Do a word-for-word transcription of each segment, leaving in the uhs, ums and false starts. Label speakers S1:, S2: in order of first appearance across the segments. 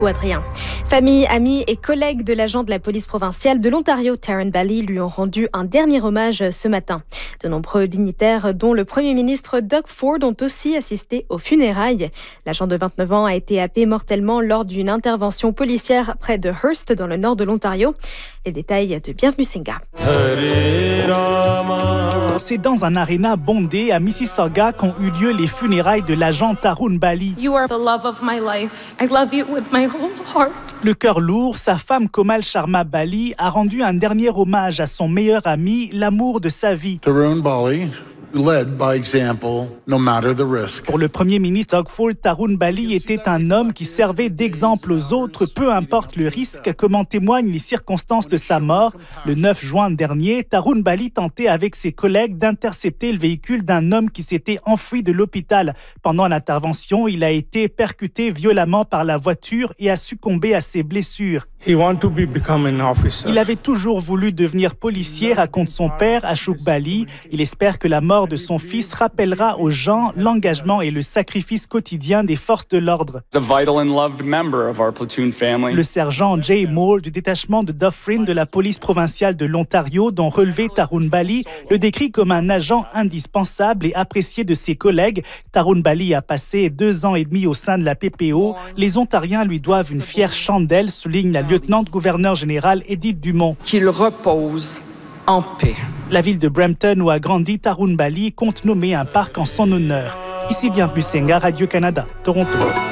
S1: Adrien. Famille, amis et collègues de l'agent de la police provinciale de l'Ontario, Tarun Bally, lui ont rendu un dernier hommage ce matin. De nombreux dignitaires, dont le premier ministre Doug Ford, ont aussi assisté aux funérailles. L'agent de vingt-neuf ans a été happé mortellement lors d'une intervention policière près de Hearst, dans le nord de l'Ontario. Les détails de Bienvenue Senga.
S2: C'est dans un aréna bondé à Mississauga qu'ont eu lieu les funérailles de l'agent Tarun Bally.
S3: You are the love of my life. I love you with my whole heart.
S2: Le cœur lourd, sa femme Komal Sharma Bally a rendu un dernier hommage à son meilleur ami, l'amour de sa vie.
S4: Tarun Bally led by example, no matter the risk.
S2: Pour le premier ministre Doug Ford, Tarun Bally était un homme qui servait d'exemple aux autres, peu importe le risque, comme en témoignent les circonstances de sa mort. Le neuf juin dernier, Tarun Bally tentait avec ses collègues d'intercepter le véhicule d'un homme qui s'était enfui de l'hôpital. Pendant l'intervention, il a été percuté violemment par la voiture et a succombé à ses blessures.
S5: He want to be become an officer.
S2: Il avait toujours voulu devenir policier, raconte son père, Ashok Bally. Il espère que la mort de son fils rappellera aux gens l'engagement et le sacrifice quotidien des forces de l'ordre. Le sergent Jay Moore du détachement de Dufferin de la police provinciale de l'Ontario, dont relevait Tarun Bally, le décrit comme un agent indispensable et apprécié de ses collègues. Tarun Bally a passé deux ans et demi au sein de la P P O. Les Ontariens lui doivent une fière chandelle, souligne la lieutenant-gouverneur générale Edith Dumont.
S6: Qu'il repose en paix.
S2: La ville de Brampton, où a grandi Tarun Bally, compte nommer un parc en son honneur. Ici, Bienvenue Senga, Radio-Canada, Toronto.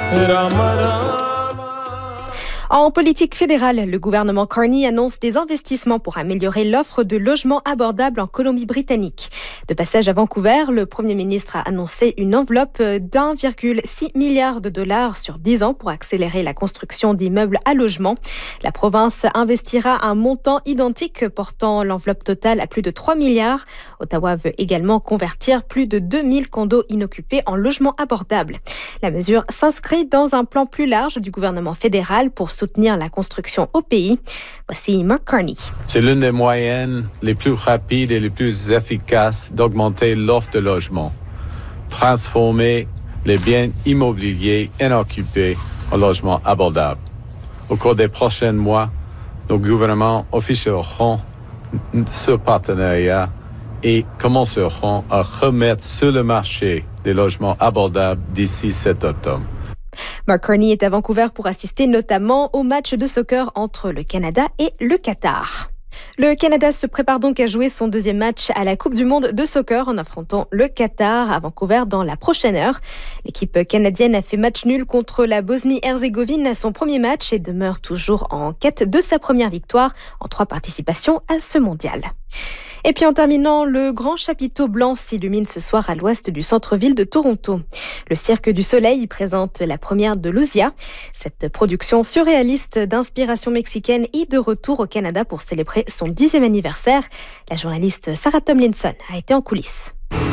S1: En politique fédérale, le gouvernement Carney annonce des investissements pour améliorer l'offre de logements abordables en Colombie-Britannique. De passage à Vancouver, le premier ministre a annoncé une enveloppe d'un virgule six milliard de dollars sur dix ans pour accélérer la construction d'immeubles à logement. La province investira un montant identique portant l'enveloppe totale à plus de trois milliards. Ottawa veut également convertir plus de deux mille condos inoccupés en logements abordables. La mesure s'inscrit dans un plan plus large du gouvernement fédéral pour soutenir la construction au pays. Voici Mark Carney.
S7: C'est l'une des moyens les plus rapides et les plus efficaces d'augmenter l'offre de logement. Transformer les biens immobiliers inoccupés en logements abordables. Au cours des prochains mois, nos gouvernements officieront ce partenariat et commenceront à remettre sur le marché des logements abordables d'ici cet automne.
S1: Mark Carney est à Vancouver pour assister notamment au match de soccer entre le Canada et le Qatar. Le Canada se prépare donc à jouer son deuxième match à la Coupe du monde de soccer en affrontant le Qatar à Vancouver dans la prochaine heure. L'équipe canadienne a fait match nul contre la Bosnie-Herzégovine à son premier match et demeure toujours en quête de sa première victoire en trois participations à ce mondial. Et puis en terminant, le grand chapiteau blanc s'illumine ce soir à l'ouest du centre-ville de Toronto. Le Cirque du Soleil y présente la première de Luzia. Cette production surréaliste d'inspiration mexicaine est de retour au Canada pour célébrer son dixième anniversaire. La journaliste Sarah Tomlinson a été en coulisses.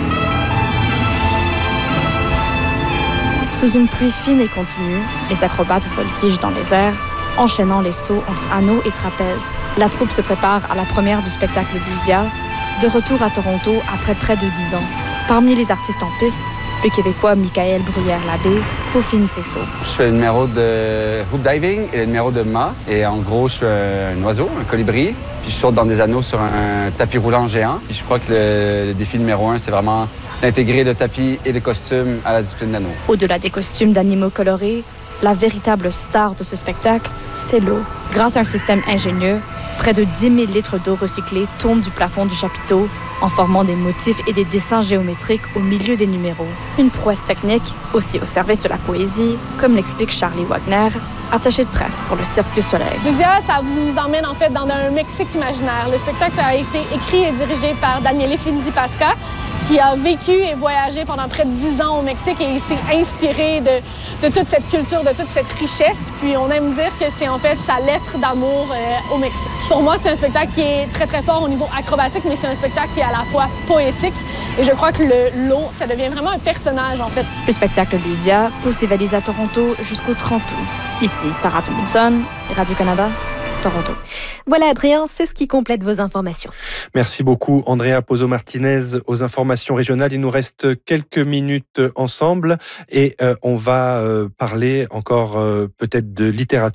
S8: Sous une pluie fine et continue, les acrobates voltigent dans les airs, enchaînant les sauts entre anneaux et trapèzes. La troupe se prépare à la première du spectacle Luzia, de retour à Toronto après près de dix ans. Parmi les artistes en piste, le Québécois Michael Bruyère-Labbé peaufine ses sauts.
S9: Je fais le numéro de hoop diving et le numéro de mât. Et en gros, je suis un oiseau, un colibri. Puis je saute dans des anneaux sur un tapis roulant géant. Puis je crois que le, le défi numéro un, c'est vraiment d'intégrer le tapis et les costumes à la discipline d'anneaux.
S8: Au-delà des costumes d'animaux colorés, la véritable star de ce spectacle, c'est l'eau. Grâce à un système ingénieux, près de dix mille litres d'eau recyclée tombent du plafond du chapiteau en formant des motifs et des dessins géométriques au milieu des numéros. Une prouesse technique aussi au service de la poésie, comme l'explique Charlie Wagner, attaché de presse pour le Cirque du Soleil.
S10: Luzia, ça vous emmène en fait dans un Mexique imaginaire. Le spectacle a été écrit et dirigé par Daniele Finzi-Pasca, qui a vécu et voyagé pendant près de dix ans au Mexique et il s'est inspiré de, de toute cette culture, de toute cette richesse. Puis on aime dire que c'est en fait sa lettre d'amour euh, au Mexique. Pour moi, c'est un spectacle qui est très très fort au niveau acrobatique, mais c'est un spectacle qui est à la fois poétique. Et je crois que le, l'eau, ça devient vraiment un personnage en fait.
S8: Le spectacle Luzia pose ses valises à Toronto jusqu'au trente août. Ici, Sarah Tomlinson, Radio-Canada, Toronto.
S1: Voilà Adrien, c'est ce qui complète vos informations.
S11: Merci beaucoup Andrea Pozo-Martinez aux informations régionales. Il nous reste quelques minutes ensemble et euh, on va euh, parler encore euh, peut-être de littérature.